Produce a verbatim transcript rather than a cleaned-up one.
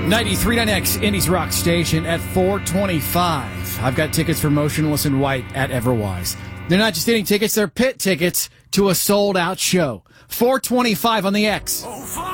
ninety-three point nine X, Indies Rock Station at four twenty-five. I've got tickets for Motionless in White at Everwise. They're not just any tickets, they're pit tickets to a sold-out show. four twenty-five on the X. Oh,